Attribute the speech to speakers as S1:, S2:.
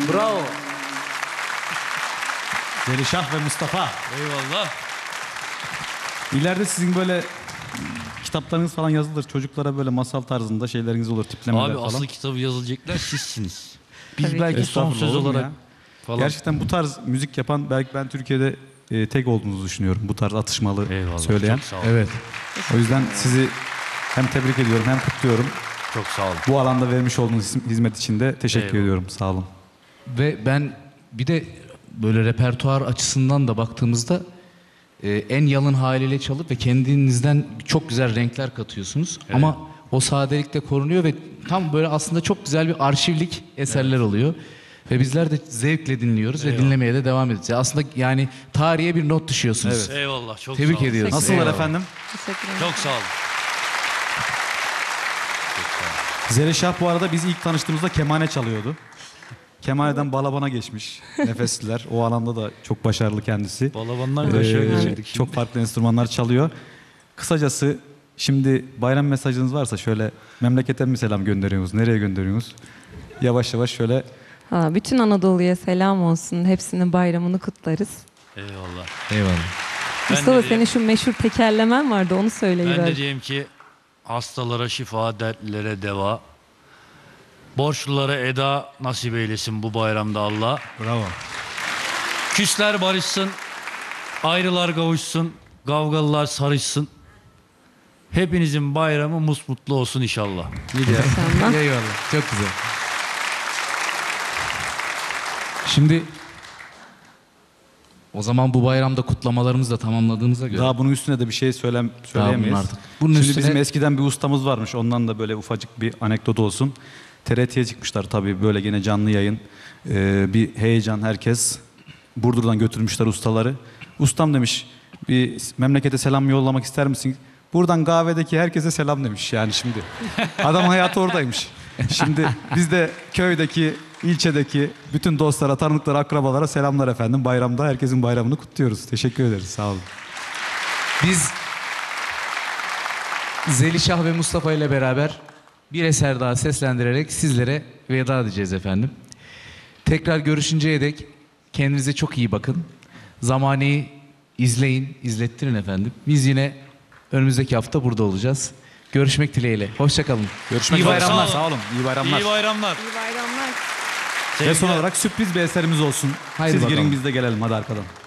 S1: Bravo.
S2: Zelişah ve Mustafa.
S1: Eyvallah.
S2: İleride sizin böyle kitaplarınız falan yazılır. Çocuklara böyle masal tarzında şeyleriniz olur, tiplemeler
S1: Abi
S2: falan.
S1: asıl kitabı yazılacaklar sizsiniz. Biz
S3: Tabii
S1: belki
S3: ki.
S1: son
S2: Estağfurullah,
S1: söz
S2: olur mu
S1: olarak
S2: ya?
S1: falan.
S2: Gerçekten bu tarz müzik yapan belki ben Türkiye'de tek olduğunuzu düşünüyorum. Bu tarz atışmalı
S1: Eyvallah,
S2: söyleyen.
S1: çok sağ olun.
S2: Evet. O yüzden sizi hem tebrik ediyorum hem kutluyorum.
S1: Çok sağ olun.
S2: Bu alanda vermiş olduğunuz hizmet için de teşekkür
S1: Eyvallah.
S2: ediyorum. Sağ olun.
S4: Ve ben bir de böyle repertuar açısından da baktığımızda en yalın haliyle çalıp ve kendinizden çok güzel renkler katıyorsunuz.
S1: Evet.
S4: Ama o sadelikte korunuyor ve tam böyle aslında çok güzel bir arşivlik eserler oluyor. Ve bizler de zevkle dinliyoruz ve dinlemeye de devam edeceğiz. Aslında yani tarihe bir not düşüyorsunuz.
S2: Evet.
S1: Eyvallah, çok
S4: Tebrik
S1: sağ olun.
S4: ediyoruz.
S2: Nasıllar
S4: Eyvallah.
S2: efendim?
S3: Teşekkür ederim.
S1: Çok sağ olun.
S2: Zelişah bu arada biz ilk tanıştığımızda kemane çalıyordu. Kemaneden balabana geçmiş. Nefesliler. O alanda da çok başarılı kendisi.
S1: Balabanlar da şöyle geçirdik.
S2: Çok farklı enstrümanlar çalıyor. Kısacası şimdi bayram mesajınız varsa şöyle memlekete mi selam gönderiyorsunuz? Nereye gönderiyorsunuz? Yavaş yavaş şöyle.
S3: Bütün Anadolu'ya selam olsun. Hepsinin bayramını kutlarız.
S1: Eyvallah.
S4: Eyvallah.
S1: Ben
S3: Mustafa
S1: de
S3: senin şu meşhur tekerlemen vardı onu
S1: Ben
S3: söyleyiver.
S1: de diyeyim ki hastalara şifa, dertlilere deva. Borçlulara eda nasip eylesin bu bayramda Allah.
S2: Bravo.
S1: Küsler barışsın, ayrılar kavuşsun, kavgalılar sarışsın. Hepinizin bayramı musmutlu olsun inşallah.
S3: İnşallah.
S4: Eyvallah. Çok güzel. Şimdi o zaman bu bayramda kutlamalarımızı da tamamladığımıza göre
S2: Daha bunun üstüne de bir şey söyleyemeyiz.
S4: bunun artık. Bunun
S2: Şimdi
S4: üstüne-
S2: bizim eskiden bir ustamız varmış. Ondan da böyle ufacık bir anekdot olsun. TRT'ye çıkmışlar tabii böyle gene canlı yayın. Bir heyecan herkes. Burdur'dan götürmüşler ustaları. Ustam demiş bir memlekete selam yollamak ister misin? Buradan kahvedeki herkese selam demiş yani şimdi. Adam hayatı oradaymış. Şimdi biz de köydeki, ilçedeki bütün dostlara, tanıdıklara, akrabalara selamlar efendim. Bayramda herkesin bayramını kutluyoruz. Teşekkür ederiz. Sağ olun.
S4: biz Zelişah ve Mustafa ile beraber bir eser daha seslendirerek sizlere veda edeceğiz efendim. Tekrar görüşünceye dek kendinize çok iyi bakın. Zamaneyi izleyin, izlettirin efendim. Biz yine önümüzdeki hafta burada olacağız. Görüşmek dileğiyle. Hoşça kalın.
S2: Görüşmek
S4: İyi
S2: üzere.
S4: bayramlar.
S2: Sağ olun. İyi bayramlar.
S1: İyi bayramlar.
S3: İyi bayramlar.
S2: Ve son olarak sürpriz bir eserimiz olsun.
S4: Haydi
S2: Siz
S4: bakalım.
S2: girin biz de gelelim hadi arkadan.